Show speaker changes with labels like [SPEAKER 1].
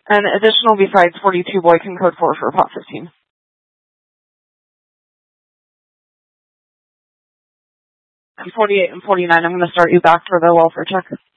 [SPEAKER 1] And additional besides 42 boy can code 4 for pot 15. 48 and 49, I'm going to start you back for the welfare check.